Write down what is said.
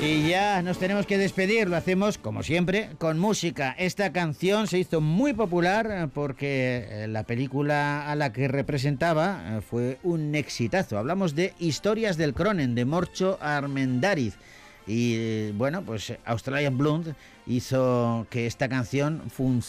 Y ya nos tenemos que despedir, lo hacemos como siempre con música. Esta canción se hizo muy popular porque la película a la que representaba fue un exitazo. Hablamos de Historias del Cronen, de Morcho Armendáriz. Y bueno, pues Australian Blonde hizo que esta canción funcione.